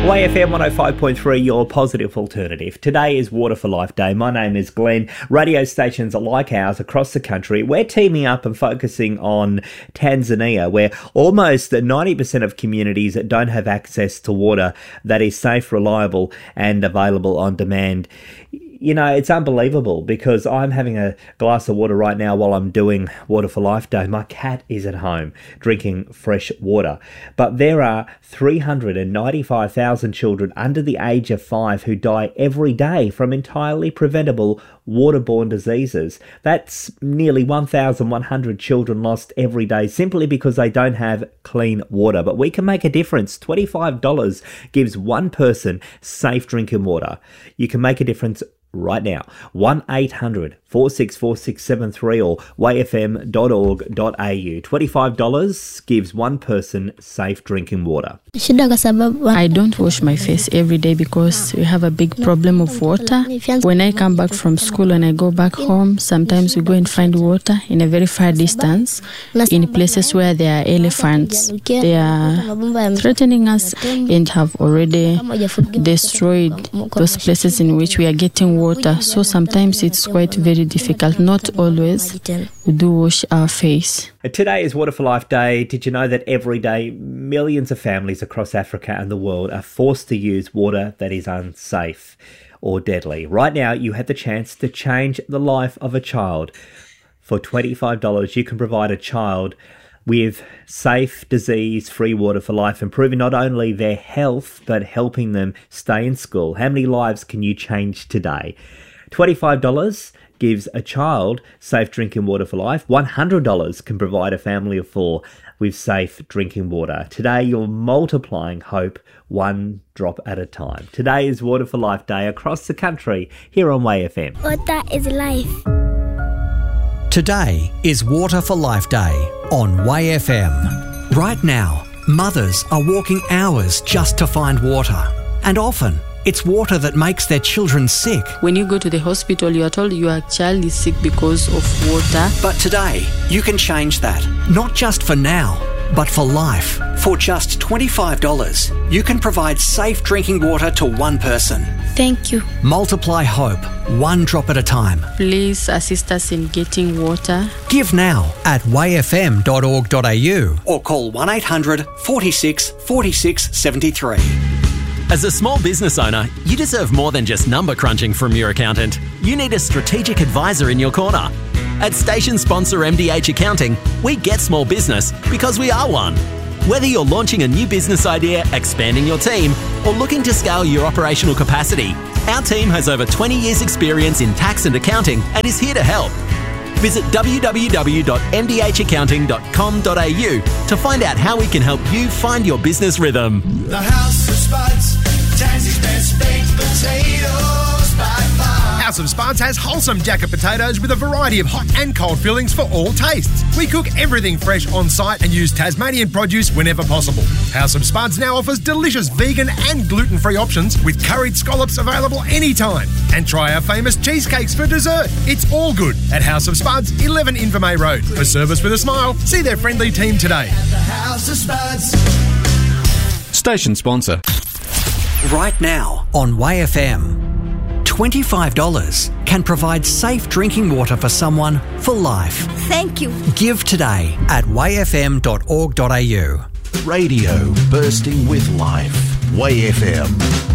YFM 105.3, your positive alternative. Today is Water for Life Day. My name is Glenn. Radio stations like ours across the country, we're teaming up and focusing on Tanzania, where almost 90% of communities don't have access to water that is safe, reliable and available on demand. You know, it's unbelievable because I'm having a glass of water right now while I'm doing Water for Life Day. My cat is at home drinking fresh water. But there are 395,000 children under the age of 5 who die every day from entirely preventable waterborne diseases. That's nearly 1,100 children lost every day simply because they don't have clean water. But we can make a difference. $25 gives one person safe drinking water. You can make a difference right now. 1-800-464673 or wayfm.org.au. $25 gives one person safe drinking water. I don't wash my face every day because we have a big problem of water. When I come back from school and I go back home, sometimes we go and find water in a very far distance, in places where there are elephants. They are threatening us and have already destroyed those places in which we are getting water. So sometimes it's quite very difficult. Not always we do wash our face. Today is Water for Life Day. Did you know that every day millions of families across Africa and the world are forced to use water that is unsafe or deadly? Right now you have the chance to change the life of a child. For $25 you can provide a child with safe, disease-free water for life, improving not only their health but helping them stay in school. How many lives can you change today? $25 gives a child safe drinking water for life. $100 can provide a family of 4 with safe drinking water. Today you're multiplying hope one drop at a time. Today is Water for Life Day across the country here on YFM. Water is life. Today is Water for Life Day on YFM. Right now, mothers are walking hours just to find water. And often, it's water that makes their children sick. When you go to the hospital, you are told your child is sick because of water. But today, you can change that. Not just for now, but for life. For just $25, you can provide safe drinking water to one person. Thank you. Multiply hope, one drop at a time. Please assist us in getting water. Give now at wayfm.org.au or call 1-800 46 46 73. As a small business owner, you deserve more than just number crunching from your accountant. You need a strategic advisor in your corner. At station sponsor MDH Accounting, we get small business because we are one. Whether you're launching a new business idea, expanding your team, or looking to scale your operational capacity, our team has over 20 years' experience in tax and accounting and is here to help. Visit www.mdhaccounting.com.au to find out how we can help you find your business rhythm. The House of Spuds, Tansy's best baked potatoes by far. House of Spuds has wholesome jacket potatoes with a variety of hot and cold fillings for all tastes. We cook everything fresh on site and use Tasmanian produce whenever possible. House of Spuds now offers delicious vegan and gluten-free options with curried scallops available anytime. And try our famous cheesecakes for dessert. It's all good at House of Spuds, 11 Invermay Road. For service with a smile, see their friendly team today. The House of Spuds. Station sponsor. Right now on YFM. $25 can provide safe drinking water for someone for life. Thank you. Give today at wayfm.org.au. Radio bursting with life. YFM.